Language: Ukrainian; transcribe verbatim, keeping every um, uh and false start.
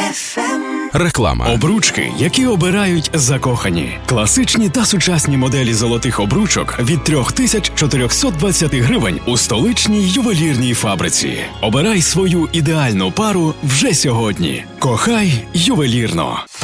еф ем. Реклама. Обручки, які обирають закохані. Класичні та сучасні моделі золотих обручок від три тисячі чотириста двадцять гривень у столичній ювелірній фабриці. Обирай свою ідеальну пару вже сьогодні. Кохай ювелірно.